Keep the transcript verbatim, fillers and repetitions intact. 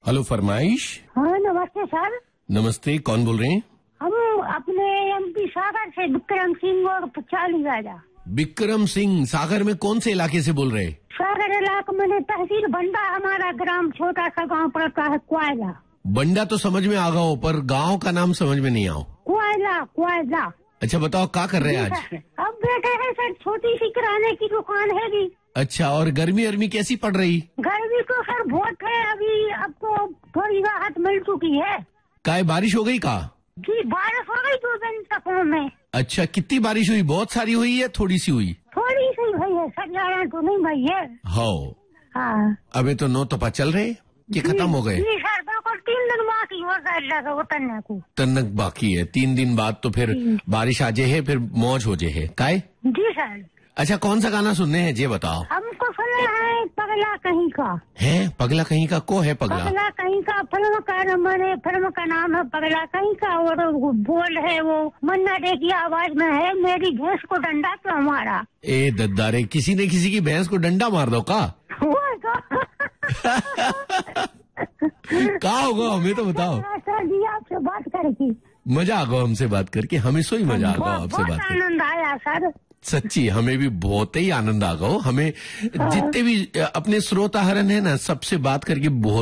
Hello फरमाइश। हाँ नमस्ते सर। नमस्ते, कौन बोल रहे हैं? हम अपने एमपी सागर से विक्रम सिंह और चालू राजा। विक्रम सिंह, सागर में कौन से इलाके से बोल रहे हैं? सागर इलाके में तहसील बंडा, हमारा ग्राम छोटा सा गांव पड़ता है कोयला। बंडा तो समझ में आ गया, पर गांव का नाम समझ में नहीं आओ। कोयला कोयला। अच्छा बताओ, क्या कर रहे हैं आज? अब बैठे हैं सर, छोटी सी किराने की दुकान है जी। अच्छा, और गर्मी अर्मी कैसी पड़ रही? गर्मी तो सर बहुत है, अभी अब तो थोड़ी राहत मिल चुकी है। काय बारिश हो गई का? जी बारिश हो गई दो दिन तक में। अच्छा, कितनी बारिश हुई? बहुत सारी हुई है थोड़ी सी हुई? थोड़ी सी हुई है सर, ज्यादा तो नहीं भाई है। हो हाँ अबे तो नौ तपा चल रहे कि खत्म हो गए? जी सर बिल्कुल, तीन दिन बाकी हो गए उतरने को। तन्नक बाकी है, तीन दिन बाद तो फिर बारिश आ जाए है, फिर मौज हो जाए है। काय? जी सर। अच्छा, कौन सा गाना सुनने हैं ये बताओ? हमको सुनना है पगला कहीं का। है पगला कहीं का? को है पगला? पगला कहीं का फिल्म का मैंने फिल्म का नाम है पगला कहीं का, और वो बोल है वो मन्ना डे की आवाज में है, मेरी भैंस को डंडा क्यों मारा। ए दद्दारे, किसी ने किसी की भैंस को डंडा मार दो का? क्या होगा हमें तो बताओ। सर जी आपसे बात करके मजा आ गया, हमसे बात करके हमेशा ही मजा आ गया आपसे बात करके। आनंद आया सर, सच्ची हमें भी बहुत ही आनंद आ गया। हमें जितने भी अपने श्रोता हरन है ना, सबसे बात करके बहुत